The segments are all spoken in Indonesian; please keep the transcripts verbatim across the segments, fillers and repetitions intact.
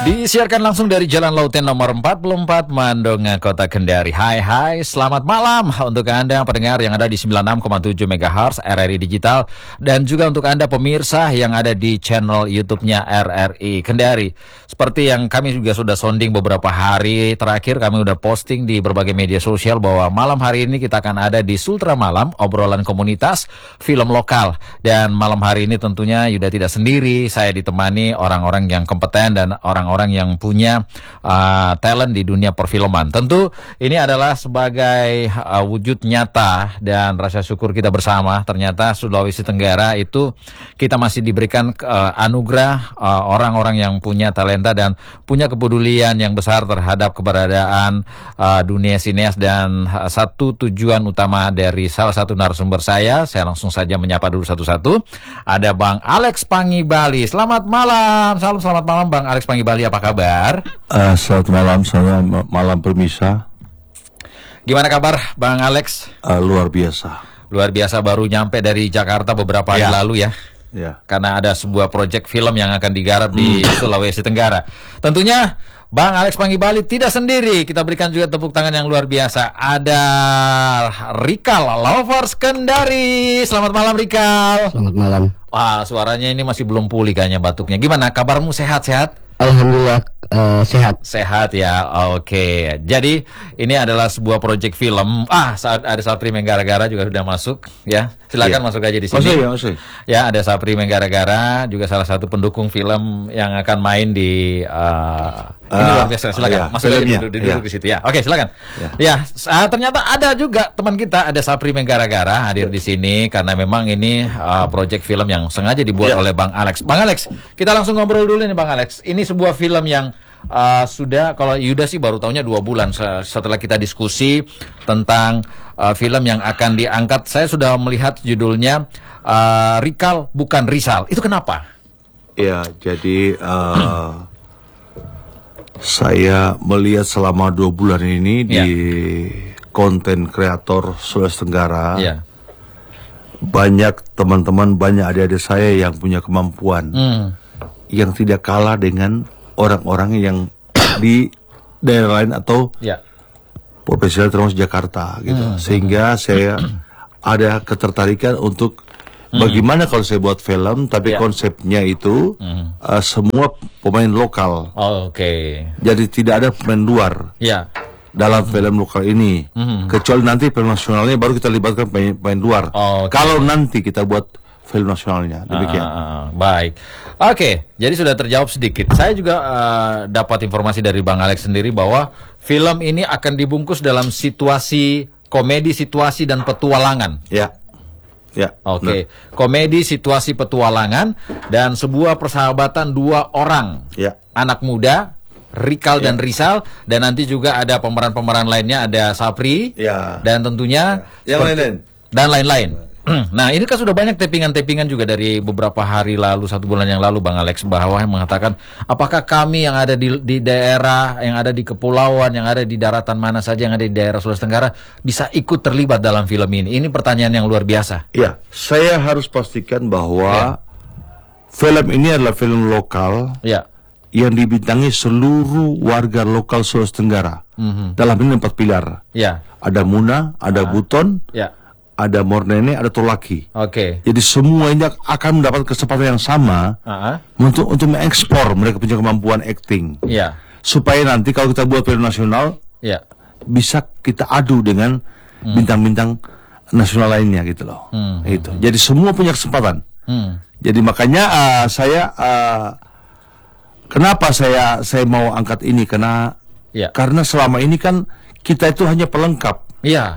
Disiarkan langsung dari Jalan Lauten nomor empat puluh empat, Mandonga, Kota Kendari. Hai hai, selamat malam untuk Anda pendengar yang ada di sembilan puluh enam koma tujuh megahertz R R I Digital, dan juga untuk Anda pemirsa yang ada di channel YouTube-nya R R I Kendari. Seperti yang kami juga sudah sounding beberapa hari terakhir, kami sudah posting di berbagai media sosial bahwa malam hari ini kita akan ada di Sultra Malam, obrolan komunitas film lokal. Dan malam hari ini tentunya Yuda tidak sendiri, saya ditemani orang-orang yang kompeten dan orang-orang yang punya uh, talent di dunia perfilman. Tentu ini adalah sebagai uh, wujud nyata dan rasa syukur kita bersama. Ternyata Sulawesi Tenggara itu kita masih diberikan uh, anugerah uh, orang-orang yang punya talenta dan punya kepedulian yang besar terhadap keberadaan uh, dunia sineas. Dan uh, satu tujuan utama dari salah satu narasumber saya, saya langsung saja menyapa dulu satu-satu. Ada Bang Alex Pangibali. Selamat malam. Salam selamat malam Bang Alex Pangibali. Apa kabar? Uh, selamat malam, selamat malam permisa. Gimana kabar Bang Alex? Uh, luar biasa. Luar biasa, baru nyampe dari Jakarta beberapa hari ya. lalu ya. Ya. Karena ada sebuah proyek film yang akan digarap di hmm. Sulawesi Tenggara. Tentunya Bang Alex Pangibali tidak sendiri. Kita berikan juga tepuk tangan yang luar biasa. Ada Rikal Lovers Kendari. Selamat malam Rikal. Selamat malam. Wah, suaranya ini masih belum pulih kayaknya batuknya. Gimana kabarmu, sehat-sehat? Alhamdulillah uh, sehat. Sehat ya, oke. Okay. Jadi ini adalah sebuah proyek film. Ah, saat ada Sapri Menggara-gara juga sudah masuk, ya. Silakan yeah. masuk aja di sini. Masuk ya, masuk. Ya, ada Sapri Menggara-gara, juga salah satu pendukung film yang akan main di. Uh, uh, ini luar biasa. Silakan uh, ya, masuk aja duduk, duduk ya. di situ ya. Oke, okay, silakan. Ya, ya uh, ternyata ada juga teman kita, ada Sapri Menggara-gara hadir ya. di sini karena memang ini uh, proyek film yang sengaja dibuat ya. oleh Bang Alex. Bang Alex, kita langsung ngobrol dulu nih Bang Alex. Ini sebuah film yang uh, sudah, kalau Yuda sih baru tahunya dua bulan setelah kita diskusi tentang uh, film yang akan diangkat. Saya sudah melihat judulnya uh, Rikal Bukan Risal. Itu kenapa? Ya, jadi uh, saya melihat selama dua bulan ini ya. di konten kreator Sulawesi Tenggara ya. banyak teman-teman, banyak adik-adik saya yang punya kemampuan. Hmm. Yang tidak kalah dengan orang-orang yang di daerah lain atau ya. profesional termasuk Jakarta gitu. Hmm, Sehingga hmm. saya ada ketertarikan untuk hmm. bagaimana kalau saya buat film tapi ya. konsepnya itu hmm. uh, semua pemain lokal. Oh, Oke. Okay. Jadi tidak ada pemain luar. Ya. Dalam hmm. film lokal ini. Hmm. Kecuali nanti film nasionalnya baru kita libatkan pemain, pemain luar. Oh, okay. Kalau nanti kita buat film nasionalnya, demikian. Ah, ah, baik, oke. Okay, jadi sudah terjawab sedikit. Saya juga uh, dapat informasi dari Bang Alex sendiri bahwa film ini akan dibungkus dalam situasi komedi, situasi dan petualangan. Ya, ya. Oke, okay. Komedi, situasi, petualangan dan sebuah persahabatan dua orang, ya. anak muda. Rikal ya. dan Risal, dan nanti juga ada pemeran-pemeran lainnya, ada Sapri, ya. dan tentunya ya. yang lain-lain dan lain-lain. Nah, ini kan sudah banyak tappingan-tappingan juga dari beberapa hari lalu, satu bulan yang lalu, Bang Alex, bahwa yang mengatakan apakah kami yang ada di, di daerah, yang ada di kepulauan, yang ada di daratan mana saja, yang ada di daerah Sulawesi Tenggara bisa ikut terlibat dalam film ini. Ini pertanyaan yang luar biasa. Ya, saya harus pastikan bahwa ya. film ini adalah film lokal ya. yang dibintangi seluruh warga lokal Sulawesi Tenggara. Mm-hmm. Dalam ini empat pilar. Ya. Ada Muna, ada uh-huh. Buton, ya. ada Mornene, ada Tolaki. Oke. Okay. Jadi semuanya akan mendapat kesempatan yang sama uh-huh. untuk untuk mengekspor mereka punya kemampuan acting. Yeah. Supaya nanti kalau kita buat film nasional, yeah. bisa kita adu dengan hmm. bintang-bintang nasional lainnya gitu loh. Hmm. Itu. Jadi semua punya kesempatan. Hmm. Jadi makanya uh, saya uh, kenapa saya saya mau angkat ini karena yeah. karena selama ini kan kita itu hanya pelengkap. Iya. Yeah.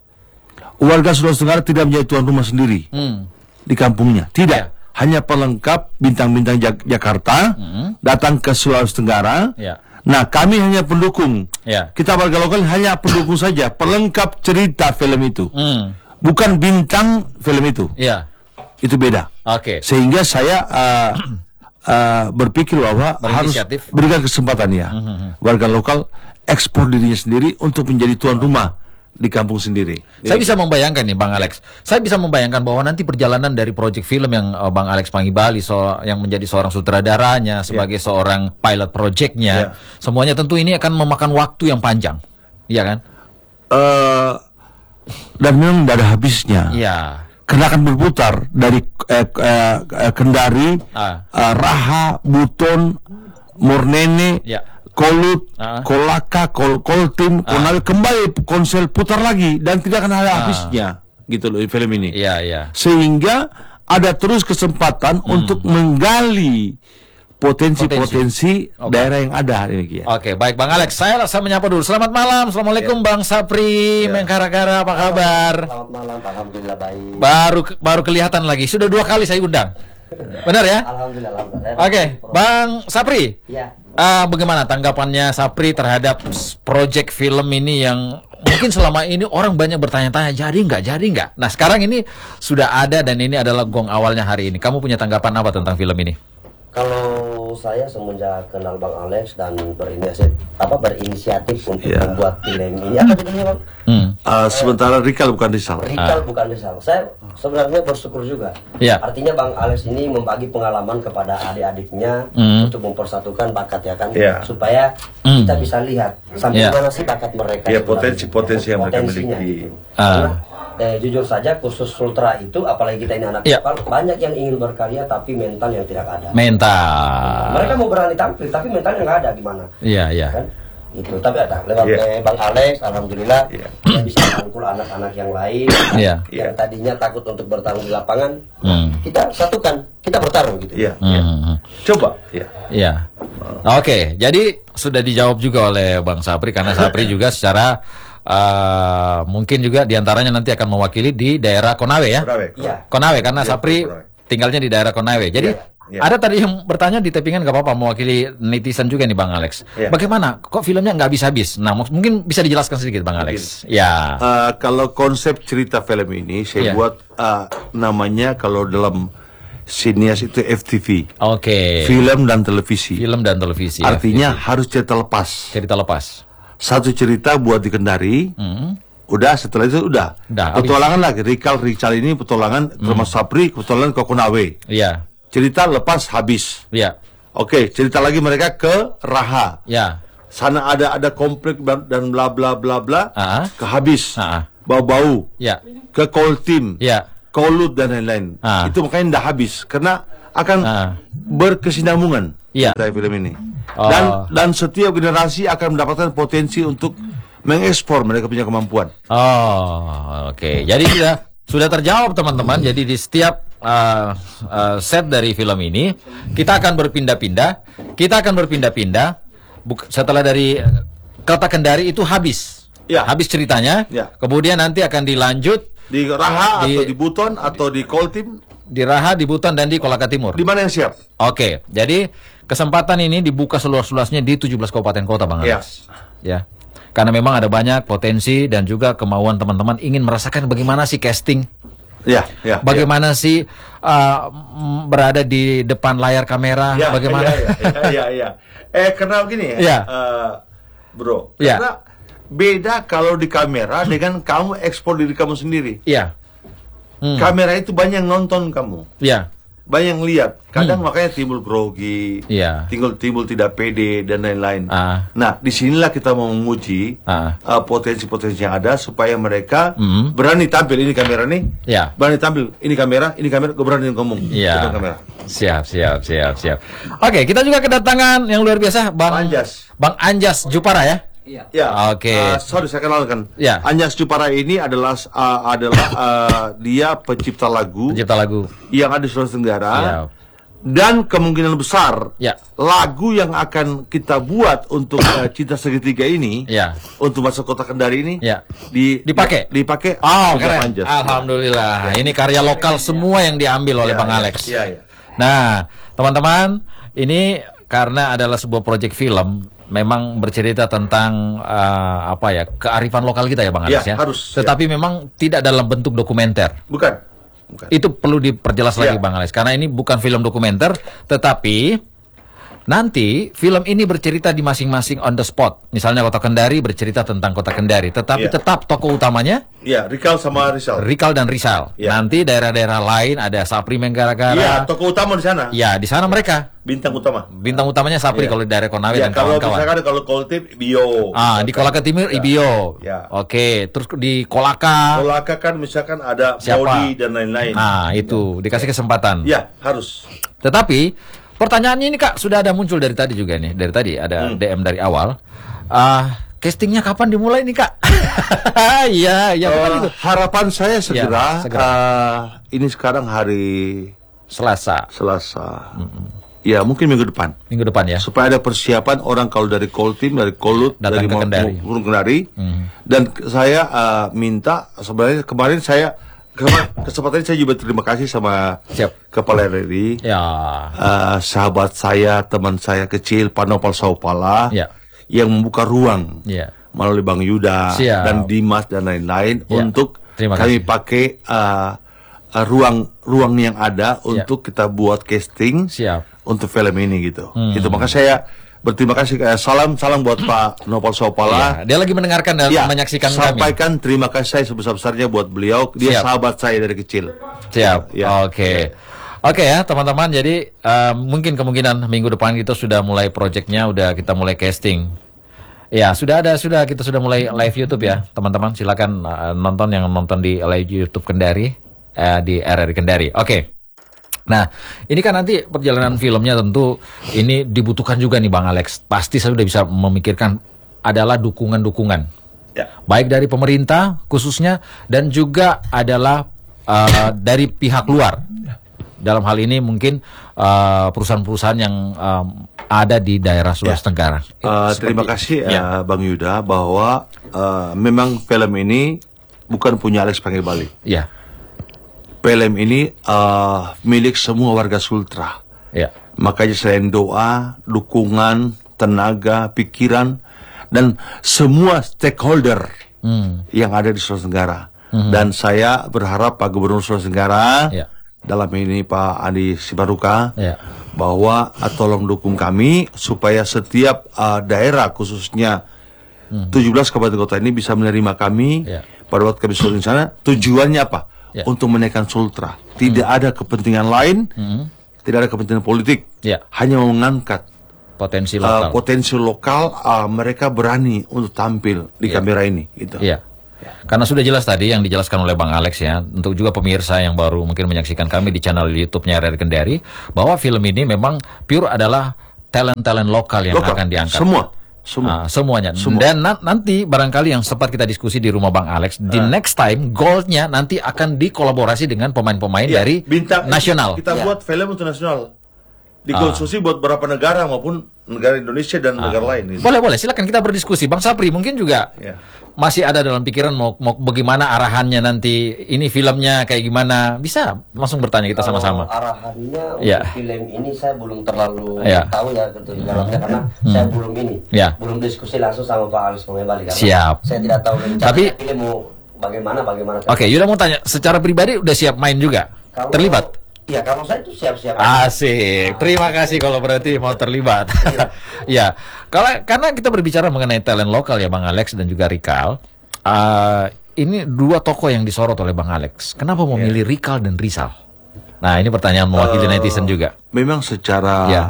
Warga Sulawesi Tenggara tidak menjadi tuan rumah sendiri hmm. di kampungnya, tidak. Yeah. Hanya pelengkap bintang-bintang Jak- Jakarta hmm. datang ke Sulawesi Tenggara. Yeah. Nah, kami hanya pendukung. Yeah. Kita warga lokal hanya pendukung saja, pelengkap cerita film itu, hmm. bukan bintang film itu. Yeah. Itu beda. Oke. Okay. Sehingga saya uh, uh, berpikir bahwa harus berikan kesempatan ya hmm. warga lokal ekspor dirinya sendiri untuk menjadi tuan rumah di kampung sendiri. Saya bisa membayangkan nih Bang Alex. Saya bisa membayangkan bahwa nanti perjalanan dari proyek film yang uh, Bang Alex Panggibali so, yang menjadi seorang sutradaranya sebagai yeah. seorang pilot projectnya, yeah. semuanya tentu ini akan memakan waktu yang panjang, iya kan? Uh, dan memang tidak ada habisnya. Iya. Yeah. Karena akan berputar dari eh, eh, Kendari, ah. uh, Raha, Buton, Mornene. Yeah. Kolut, uh. Kolaka, Kol Koltim, uh. Konawe, kembali konsel putar lagi dan tidak akan ada uh. habisnya, gitu loh film ini. Yeah, yeah. Sehingga ada terus kesempatan hmm. untuk menggali potensi-potensi okay. daerah yang ada. Oke, okay, baik Bang Alex, saya rasa menyapa dulu. Selamat malam, assalamualaikum yeah. Bang Sapri, yeah. Mengkara-kara, apa kabar? Selamat malam, alhamdulillah baik. Baru baru kelihatan lagi, sudah dua kali saya undang. Benar ya? Alhamdulillah. Alhamdulillah. Oke, okay. Bang Sapri. Ya. Uh, bagaimana tanggapannya Sapri terhadap proyek film ini yang mungkin selama ini orang banyak bertanya-tanya jadi nggak, jadi nggak? Nah sekarang ini sudah ada dan ini adalah gong awalnya hari ini. Kamu punya tanggapan apa tentang film ini? Kalau saya semenjak kenal Bang Alex dan berinisiatif apa berinisiatif untuk yeah. membuat film ini apa judulnya Bang? Hmm. Uh, sementara Rikal bukan Rizal. Rikal ah. bukan Rizal. Saya sebenarnya bersyukur juga. Yeah. Artinya Bang Alex ini membagi pengalaman kepada adik-adiknya mm. untuk mempersatukan bakat ya kan, yeah. supaya mm. kita bisa lihat sampai yeah. mana sih bakat mereka. Ya yeah, potensi-potensi yang mereka miliki. Uh. Eh, jujur saja khusus Sultra itu apalagi kita ini anak yeah. lokal banyak yang ingin berkarya tapi mental yang tidak ada. Mental. Mereka mau berani tampil tapi mentalnya nggak ada gimana? Iya yeah, iya. Yeah. Kan? Itu tapi ada lewat yeah. Bang Alex, alhamdulillah yeah. dia bisa merangkul anak-anak yang lain yeah. yang yeah. tadinya takut untuk bertarung di lapangan. Mm. Kita satukan, kita bertarung gitu. Iya. Yeah. Mm. Yeah. Coba. Iya. Yeah. Yeah. Oke, okay. Jadi sudah dijawab juga oleh Bang Sapri karena Sapri juga secara Uh, mungkin juga diantaranya nanti akan mewakili di daerah Konawe ya, Konawe, ya. Konawe karena ya, Sapri Konawe. Tinggalnya di daerah Konawe. Jadi ya, ya. ada tadi yang bertanya di tappingan nggak apa-apa mewakili netizen juga nih Bang Alex. Ya. Bagaimana? Kok filmnya nggak habis-habis? Nah mungkin bisa dijelaskan sedikit Bang Alex. Mungkin. Ya. Uh, kalau konsep cerita film ini saya ya. buat uh, namanya kalau dalam sinias itu F T V. Oke. Okay. Film dan televisi. Film dan televisi. Artinya F T V. harus cerita lepas. Cerita lepas. Satu cerita buat di Kendari, mm. udah setelah itu udah, udah petualangan habis. Lagi Rikal Rikal ini petualangan mm. termasuk Sapri petualangan ke Konawe. Iya. Cerita lepas habis. Iya. Oke, cerita lagi mereka ke Raha. Iya. Sana ada ada konflik dan bla bla bla bla. Uh-huh. Ke habis. Uh-huh. Bau-bau. Iya. Ke Koltim. Iya. Kolut dan lain-lain. Uh-huh. Itu makanya tidak habis karena akan uh-huh. berkesinambungan. Iya. Film ini. Oh. Dan dan setiap generasi akan mendapatkan potensi untuk mengekspor mereka punya kemampuan. Oh, oke. Okay. Jadi sudah sudah terjawab teman-teman. Hmm. Jadi di setiap uh, uh, set dari film ini kita akan berpindah-pindah. Kita akan berpindah-pindah. Buk- setelah dari Kota Kendari itu habis. Ya. Habis ceritanya. Ya. Kemudian nanti akan dilanjut di Raha di, atau di Buton atau di Koltim. Di Raha, di Buton dan di Kolaka Timur. Di mana yang siap? Oke. Okay. Jadi kesempatan ini dibuka seluas-luasnya di tujuh belas kabupaten kota Bang Alex. Ya. Ya. Karena memang ada banyak potensi dan juga kemauan teman-teman ingin merasakan bagaimana sih casting. Ya, ya. Bagaimana ya. sih uh, berada di depan layar kamera, ya, bagaimana? Ya, ya, ya, ya, ya. Eh, karena begini ya. Ya. Uh, bro, ya. Karena beda kalau di kamera dengan kamu ekspor diri kamu sendiri. Iya. Hmm. Kamera itu banyak nonton kamu. Iya. Banyak lihat. Kadang hmm. makanya timbul grogi, yeah. timbul timbul tidak pede dan lain-lain. Uh. Nah, disinilah kita mau menguji uh. Uh, potensi-potensi yang ada supaya mereka mm. berani tampil. Ini kamera nih, yeah. berani tampil. Ini kamera, ini kamera, gue berani ngomong. Yeah. Kamera. Siap, siap, siap, siap. Oke, kita juga kedatangan yang luar biasa, Bang Anjas, Bang Anjas Jupara ya. Iya. Ya. Oke. Okay. Uh, sorry saya kenalkan. Ya. Anjas Jupara ini adalah uh, adalah uh, dia pencipta lagu. Pencipta lagu yang ada di Sulawesi Tenggara. Ya. Dan kemungkinan besar ya. lagu yang akan kita buat untuk uh, Cinta Segitiga ini, ya. untuk masuk Kota Kendari ini, ya. di, dipakai, dipakai. Oh, keren. Alhamdulillah. Ya. Ini karya lokal ya. semua yang diambil oleh ya, Bang ya. Alex. Ya, ya. Nah, teman-teman, ini karena adalah sebuah proyek film. Memang bercerita tentang uh, apa ya kearifan lokal kita ya Bang Alex ya, ya. Harus, Tetapi ya. memang tidak dalam bentuk dokumenter. Bukan. Bukan. Itu perlu diperjelas ya. lagi Bang Alex, karena ini bukan film dokumenter, tetapi Nanti film ini bercerita di masing-masing on the spot. Misalnya Kota Kendari bercerita tentang Kota Kendari, tetapi Yeah. tetap tokoh utamanya Ya, Rikal sama Rizal. Rikal dan Rizal. Yeah. Nanti daerah-daerah lain ada Sapri Menggara-gara. Iya, tokoh utama di sana. Ya, di sana mereka. Bintang utama. Bintang utamanya Sapri Yeah. kalau di daerah Konawe Ya, dan kalau kawan-kawan. misalkan kalau Koltip Bio. Ah, di Kolaka Timur Ya. Ibio. Ya. Oke, terus di Kolaka. Kolaka kan misalkan ada Siapa? Modi dan lain-lain. Nah, itu dikasih kesempatan. Ya, harus. Tetapi pertanyaannya ini Kak sudah ada muncul dari tadi juga nih. Dari tadi ada Hmm. D M dari awal. Ah, castingnya kapan dimulai nih Kak? Iya, iya betul Eh, itu. harapan saya segera. segera. eh, ini sekarang hari Selasa, Selasa. Ya, mungkin minggu depan. minggu depan ya. Supaya ada persiapan orang kalau dari Koltim, dari Kolut, Datang dari ke Mo- Kendari. Mo- Gunung Kendari. Dan k- saya eh, minta sebenarnya kemarin saya kema- kesempatan ini saya juga terima kasih sama Siap. Kepala R R I. Ya. eh, sahabat saya, teman saya kecil, Pak Nopal Saupala, Ya. yang membuka ruang Ya. melalui Bang Yuda Siap. dan Dimas dan lain-lain Ya. untuk Terima kami kasih. pakai uh, uh, ruang-ruang yang ada untuk kita buat casting Siap. untuk film ini gitu. Hmm. Itu maka saya berterima kasih, eh, salam salam buat Pak Nopal Saupala. Ya, dia lagi mendengarkan dan Ya, menyaksikan kami. sampaikan terima kasih saya sebesar-besarnya buat beliau. Dia Siap. sahabat saya dari kecil. Siap. Ya. Oke. Oke ya teman-teman. Jadi eh, mungkin kemungkinan minggu depan kita sudah mulai projectnya, udah kita mulai casting. Ya sudah ada, sudah kita sudah mulai live YouTube ya teman-teman. Silakan eh, nonton yang nonton di live YouTube Kendari eh, di R R I Kendari. Oke. Nah ini kan nanti perjalanan filmnya tentu ini dibutuhkan juga nih Bang Alex. Pasti saya sudah bisa memikirkan adalah dukungan-dukungan. Ya. Baik dari pemerintah khususnya dan juga adalah uh, dari pihak luar. Dalam hal ini mungkin uh, perusahaan-perusahaan yang um, ada di daerah Sulawesi Ya. Tenggara. Uh, Seperti- terima kasih Ya. uh, Bang Yuda bahwa uh, memang film ini bukan punya Alex Pangebali. Ya, Film ini uh, milik semua warga Sultra. ya, Makanya selain doa, dukungan, tenaga, pikiran, dan semua stakeholder hmm. yang ada di Sulawesi Tenggara. Dan saya berharap Pak Gubernur Sulawesi Tenggara, Ya. dalam ini Pak Andi Sibaruka, Ya. bahwa uh, tolong dukung kami supaya setiap uh, daerah khususnya tujuh belas kabupaten kota ini bisa menerima kami Ya. pada waktu kami syuting di sana. Tujuannya apa? Ya. Untuk menaikkan Sultra. Tidak ada kepentingan lain, tidak ada kepentingan politik, Ya. hanya mengangkat Potensi uh, lokal. potensi lokal. Uh, mereka berani untuk tampil di Ya. kamera ini. Gitu. Iya. Karena sudah jelas tadi yang dijelaskan oleh Bang Alex ya, untuk juga pemirsa yang baru mungkin menyaksikan kami di channel YouTube-nya R R I Kendari, bahwa film ini memang pure adalah talent-talent lokal yang Lokal. akan diangkat. Semua. Semua. Ah, semuanya. Semua. Dan na- nanti barangkali yang sempat kita diskusi di rumah Bang Alex, di next time goldnya nanti akan dikolaborasi dengan pemain-pemain Iya, dari bintang nasional. Kita Ya. buat film untuk nasional. Dikonsumsi buat beberapa negara maupun negara Indonesia dan negara lain. Gitu. Boleh, boleh. Silakan kita berdiskusi. Bang Sapri mungkin juga Ya. masih ada dalam pikiran mau, mau bagaimana arahannya nanti, ini filmnya kayak gimana. Bisa langsung bertanya kita Kalau sama-sama. arahannya untuk Ya. film ini saya belum terlalu Ya. tahu ya gitu di dalamnya karena saya belum ini, Ya. belum diskusi langsung sama Pak Alex Pangebali karena Siap. saya tidak tahu rencana Tapi- film mau bagaimana bagaimana. Oke, Yuda mau tanya, secara pribadi udah siap main juga? Kalau- Terlibat? Ya kalau saya itu siap-siap. Asik, terima kasih kalau berarti mau terlibat. Ya, kalau karena kita berbicara mengenai talent lokal ya Bang Alex dan juga Rikal, uh, ini dua tokoh yang disorot oleh Bang Alex. Kenapa memilih Rikal dan Rizal? Nah ini pertanyaan mewakili Eh, netizen juga. Memang secara Ya.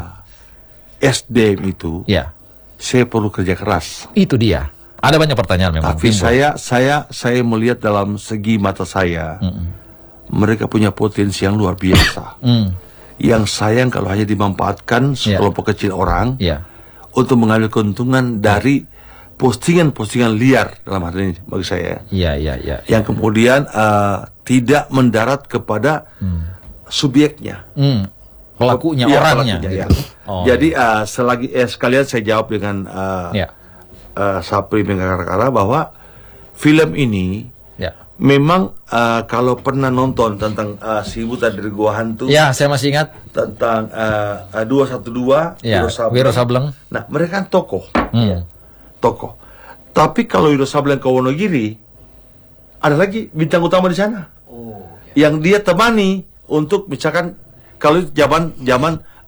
S D M itu, Ya, saya perlu kerja keras. itu dia. Ada banyak pertanyaan memang. Tapi timbul. saya saya saya melihat dalam segi mata saya, mereka punya potensi yang luar biasa. Hmm, Yang sayang kalau hanya dimanfaatkan Ya. sekelompok kecil orang ya, untuk mengambil keuntungan dari postingan-postingan liar dalam hal ini bagi saya. iya, iya, iya. Yang kemudian eh, tidak mendarat kepada subjeknya. Hmm, pelakunya, Ya, orangnya. pelakunya, gitu. ya. Oh, Jadi eh, selagi eh, sekalian saya jawab dengan eh, ya, eh, Sapri Menggara bahwa film ini ya. memang eh, kalau pernah nonton tentang eh, si Buta dari Gua Hantu, Ya, saya masih ingat. tentang eh, eh, dua satu dua Ya, Wiro Sableng. Wiro Sableng. Nah, mereka kan tokoh, Hmm. tokoh. Tapi kalau Wiro Sableng ke Wonogiri, ada lagi bintang utama di sana, Oh, yang dia temani untuk misalkan kalau itu zaman zaman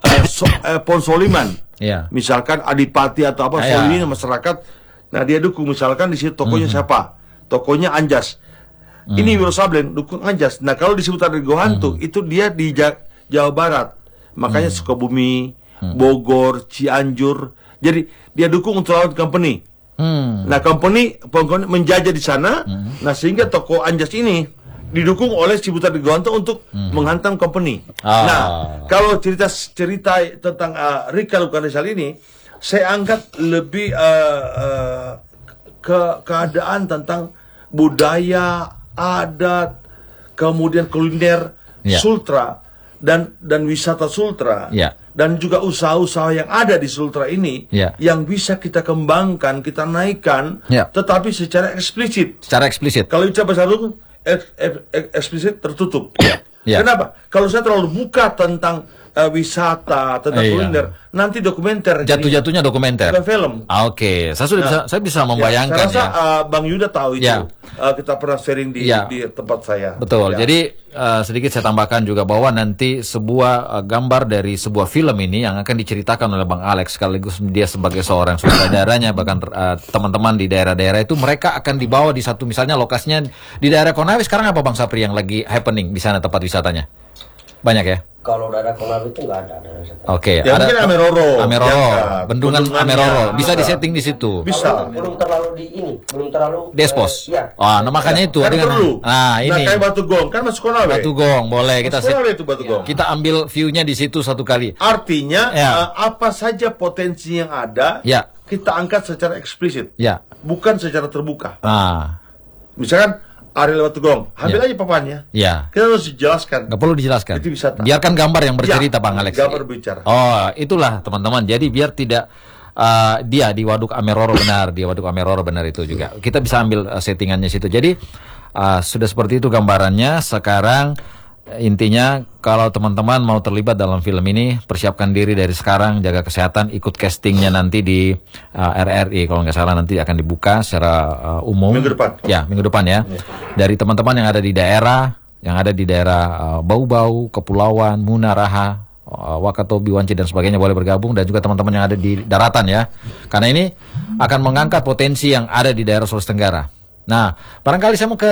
uh, so, uh, Ponsoliman, yeah. misalkan Adipati atau apa, yeah. Soliman masyarakat, nah dia dukung misalkan di situ tokonya mm-hmm. siapa, tokonya Anjas, mm. ini Wiro Sableng dukung Anjas. Nah kalau di seputar Go Hantu mm. itu dia di Jawa Barat, makanya mm. Sukabumi, mm. Bogor, Cianjur, jadi dia dukung untuk lawan company. Mm. Nah company, company menjajah di sana, mm. nah sehingga toko Anjas ini didukung oleh Ciputat Go Hantu untuk hmm. menghantam company. Ah. Nah, kalau cerita-cerita tentang uh, Rika Lukanisal ini, saya angkat lebih uh, uh, ke keadaan tentang budaya, adat, kemudian kuliner yeah. Sultra dan dan wisata Sultra. Yeah. Dan juga usaha-usaha yang ada di Sultra ini yeah. yang bisa kita kembangkan, kita naikkan, yeah. tetapi secara eksplisit. Secara eksplisit. Kalau ucap bahasa Sunda Eks, eks, eks, eksplisit tertutup. Yeah. Yeah. Kenapa? Kalau saya terlalu buka tentang uh, wisata, tentang uh, kuliner, iya. nanti dokumenter. Jatuh-jatuhnya dokumenter. Bukan film. Ah, Oke, okay. saya sudah nah, bisa, saya bisa membayangkan. Ya, saya rasa ya. uh, Bang Yuda tahu itu. Yeah. Uh, kita pernah sharing di, yeah. di tempat saya. Betul. Ya. Jadi uh, sedikit saya tambahkan juga bahwa nanti sebuah uh, gambar dari sebuah film ini yang akan diceritakan oleh Bang Alex, sekaligus dia sebagai seorang sutradaranya, bahkan uh, teman-teman di daerah-daerah itu mereka akan dibawa di satu, misalnya lokasinya di daerah Konawe. Sekarang apa Bang Sapri yang lagi happening di sana tempat wisatanya? Banyak ya? Kalau daerah Konawe itu nggak ada daerah wisata. Oke, okay, ya, ada mungkin Ameroro. Ameroro, ya, bendungan Ameroro. Bisa disetting di situ. Bisa. Belum, belum terlalu di ini, belum terlalu Despos. Uh, ya. Oh, nah makanya ya. itu kan ada perlu. Nah, ini. Nah, kayak Batu Gong, kan masuk Konawe. Batu Gong, boleh kita set. itu Batu Gong. Kita ambil view-nya di situ satu kali. Artinya ya. uh, apa saja potensi yang ada, ya. kita angkat secara eksplisit. Ya. Bukan secara terbuka. Nah. Misalkan Ariel Batu Gong, ambil ya. aja papannya. Ya. Kita harus dijelaskan. Gak perlu dijelaskan. Itu wisata. Biarkan gambar yang bercerita, ya, Bang Alex. Gambar bicara. Oh, itulah teman-teman. Jadi biar tidak uh, dia di Waduk Ameroro benar, di Waduk Ameroro benar itu juga. Kita bisa ambil uh, settingannya situ. Jadi uh, sudah seperti itu gambarannya. Sekarang intinya kalau teman-teman mau terlibat dalam film ini, persiapkan diri dari sekarang, jaga kesehatan, ikut castingnya nanti di uh, R R I kalau nggak salah, nanti akan dibuka secara uh, umum. Minggu depan. Ya, minggu depan ya. ya. Dari teman-teman yang ada di daerah, yang ada di daerah uh, Bau-Bau, Kepulauan, Munaraha, uh, Wakatobi, Wanci dan sebagainya boleh bergabung, dan juga teman-teman yang ada di daratan ya. Karena ini akan mengangkat potensi yang ada di daerah Sulawesi Tenggara. Nah, barangkali saya mau ke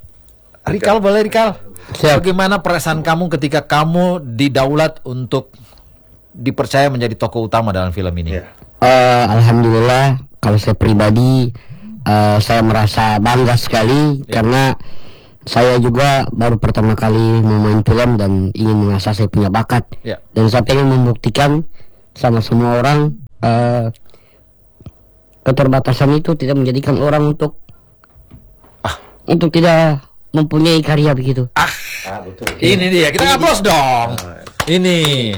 Rikal, boleh Rikal? Siap. Bagaimana perasaan kamu ketika kamu didaulat untuk dipercaya menjadi tokoh utama dalam film ini? Yeah. Uh, Alhamdulillah, kalau saya pribadi uh, saya merasa bangga sekali yeah. karena saya juga baru pertama kali memain film dan ingin mengasah saya punya bakat yeah. dan saya ingin membuktikan sama semua orang uh, keterbatasan itu tidak menjadikan orang untuk ah. untuk tidak mempunyai karya begitu. Ah, ah betul. Ini dia, kita aplaus dong. Ah. Ini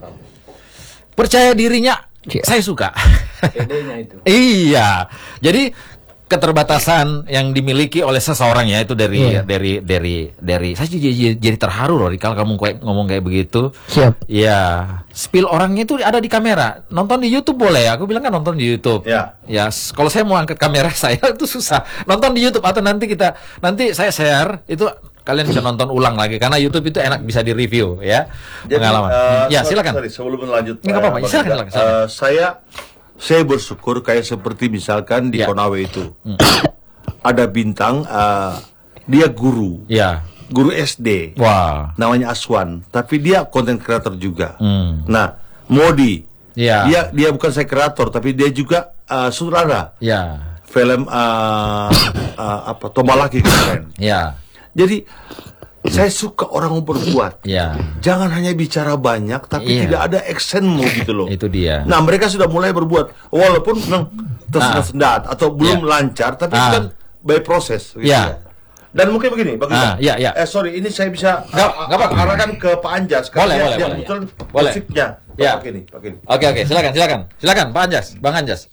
percaya dirinya, ya. Saya suka. Itu. Iya, jadi keterbatasan yang dimiliki oleh seseorang ya itu dari yeah. dari dari dari saya jadi, jadi terharu loh kalau kamu kayak ngomong kayak begitu. Siap. Ya, spill orangnya itu ada di kamera. Nonton di YouTube boleh ya? Aku bilang kan nonton di YouTube. Ya. Ya, kalau saya mau angkat kamera saya itu susah. Nonton di YouTube atau nanti kita nanti saya share itu kalian bisa nonton ulang lagi karena YouTube itu enak bisa di-review ya. Jadi, pengalaman. Uh, ya, silakan. Sorry, sebelum lanjut. Enggak apa-apa, silakan, silakan, silakan. Uh, saya saya bersyukur kayak seperti misalkan di ya. Konawe itu. Hmm. Ada bintang uh, dia guru. Ya. Guru S D. Wah. Namanya Aswan, tapi dia content creator juga. Hmm. Nah, Modi. Ya. Dia dia bukan saya kreator tapi dia juga uh, sutradara. Ya. Film uh, uh, apa Tomalaki kemarin. Ya. Jadi saya suka orang mau berbuat. Ya. Jangan hanya bicara banyak, tapi ya. tidak ada actionmu gitu loh. Itu dia. Nah mereka sudah mulai berbuat, walaupun memang tersendat-sendat ah. atau belum ya. lancar, tapi ah. kan by proses. Gitu ya. Dan mungkin begini, bagaimana? Ah, ya, ya. Eh sorry, ini saya bisa nggak, nggak apa-apa. arahkan ke Pak Anjas. Boleh, dia, boleh, dia boleh. Boleh. Musiknya. Ya. Pakai ini, pakai ini. Oke, oke, silakan, silakan, silakan, Pak Anjas, Bang Anjas.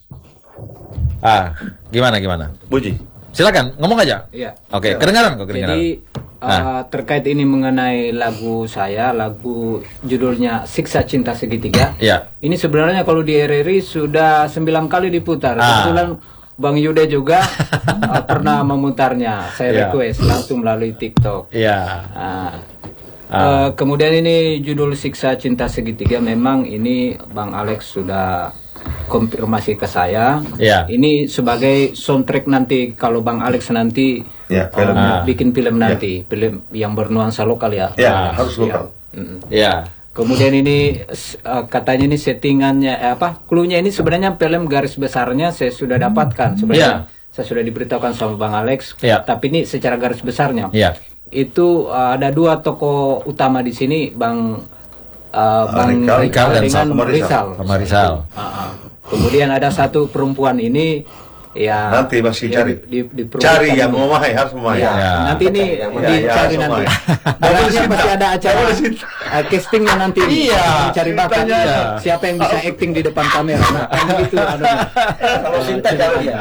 Ah, gimana, gimana? Buji. Silakan, ngomong aja. Iya. Oke, okay. kedengaran kok kedengaran. Jadi uh, nah. terkait ini mengenai lagu saya, lagu judulnya Siksa Cinta Segitiga. Iya. Ini sebenarnya kalau di R R I sudah sembilan kali diputar. Ah. Kebetulan Bang Yuda juga uh, pernah memutarnya. Saya yeah. request langsung melalui TikTok. Iya. Uh, Uh, kemudian ini judul Siksa Cinta Segitiga, memang ini Bang Alex sudah konfirmasi ke saya. Yeah. Ini sebagai soundtrack nanti kalau Bang Alex nanti yeah, film. Uh, bikin film nanti, yeah. film yang bernuansa lokal ya. Ya, yeah, harus lokal. Ya. Mm. Yeah. Kemudian ini uh, katanya ini settingannya eh, apa? Cluenya ini sebenarnya film garis besarnya saya sudah dapatkan sebenarnya. Yeah. Saya sudah diberitahukan sama Bang Alex. Yeah. Tapi ini secara garis besarnya. Yeah. Itu uh, ada dua tokoh utama di sini, Bang uh, Bang Rikal dan Rizal. Sama Rizal. Uh, uh. Kemudian ada satu perempuan ini, ya nanti masih cari, di, di, di cari yang mau main harus mau main. Ya, ya. Nanti ini ya, dicari ya, nanti. Nanti pasti ada acara uh, castingnya nanti. Iya. Cari bakat. Ya. Siapa yang bisa acting di depan kamera? Nah, kan gitu. Kalau Sinta jauh ya.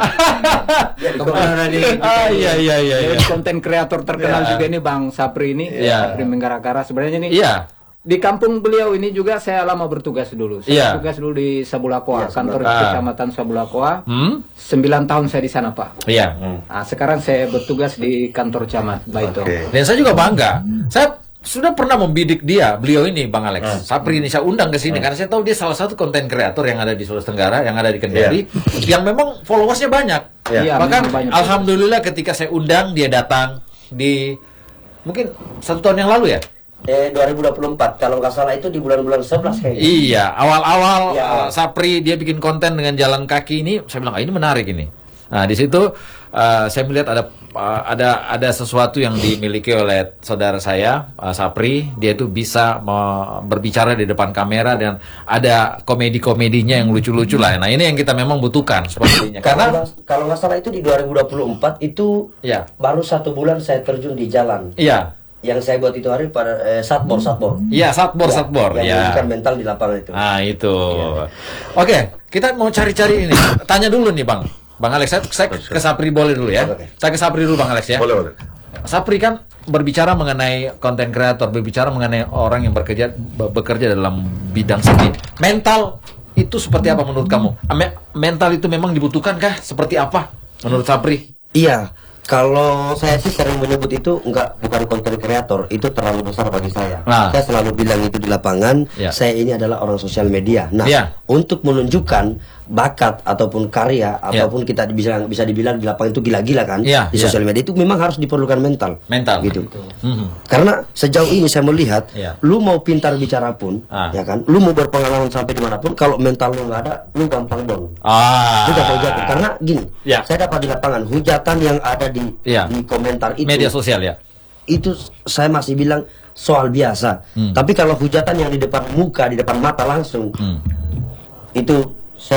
Kemudian di, ah, iya iya iya. iya. Konten kreator terkenal ya. juga ini Bang Sapri ini. Ya. Sapri Menggara-Gara sebenarnya ini. Iya. Di kampung beliau ini juga saya lama bertugas dulu. Saya yeah. bertugas dulu di Sabulakoa, yeah, kantor ah. kecamatan Sabulakoa. Hmm? sembilan tahun saya di sana, Pak. Iya. Yeah. Hmm. Nah, sekarang saya bertugas di kantor camat Baito. Okay. Dan saya juga bangga. Saya sudah pernah membidik dia, beliau ini Bang Alex. Hmm. Sapri ini saya undang ke sini hmm. karena saya tahu dia salah satu konten kreator yang ada di Sulawesi Tenggara, yang ada di Kendari, yeah. yang memang followersnya banyak. Yeah. Yeah, bahkan banyak alhamdulillah ketika saya undang dia datang di mungkin satu tahun yang lalu ya. Eh dua ribu dua puluh empat kalau nggak salah itu di bulan-bulan sebelas kayaknya. Iya, awal-awal ya, uh, Sapri dia bikin konten dengan jalan kaki ini, saya bilang ah, ini menarik ini. Nah di situ uh, saya melihat ada uh, ada ada sesuatu yang dimiliki oleh saudara saya uh, Sapri. Dia itu bisa uh, berbicara di depan kamera dan ada komedi-komedinya yang lucu-lucu lah. Nah ini yang kita memang butuhkan sepertinya. Karena kalau nggak salah itu di dua ribu dua puluh empat itu ya. baru satu bulan saya terjun di jalan. Iya. Yang saya buat itu hari pada eh, satbor satbor. Iya satbor ya, satbor. Yang ya. menunjukkan mental di lapangan itu. Ah itu. Ya. Oke, kita mau cari-cari ini. Tanya dulu nih Bang, Bang Alex. Saya, saya ke Sapri boleh dulu ya. Oke. Saya ke Sapri dulu Bang Alex ya. Boleh boleh. Sapri kan berbicara mengenai konten kreator, berbicara mengenai orang yang bekerja bekerja dalam bidang seni. Mental itu seperti apa menurut kamu? Mental itu memang dibutuhkankah? Seperti apa menurut Sapri? Iya. Kalau saya sih sering menyebut itu enggak, bukan konten kreator, itu terlalu besar bagi saya. Nah. Saya selalu bilang itu di lapangan, ya. saya ini adalah orang sosial media. Nah, ya. untuk menunjukkan bakat ataupun karya ya. ataupun kita bisa bisa dibilang di lapangan itu gila-gila kan, ya. di sosial ya. media itu memang harus diperlukan mental. Mental. Gitu. Mm-hmm. Karena sejauh ini saya melihat, ya. lu mau pintar bicara pun, ah. ya kan, lu mau berpengalaman sampai dimanapun, kalau mental lu nggak ada, lu gampang down. Ah. Lu gampang jatuh. Karena gini, ya. saya dapat di lapangan hujatan yang ada di Di, ya. di komentar itu media sosial ya itu saya masih bilang soal biasa hmm. tapi kalau hujatan yang di depan muka di depan mata langsung hmm. itu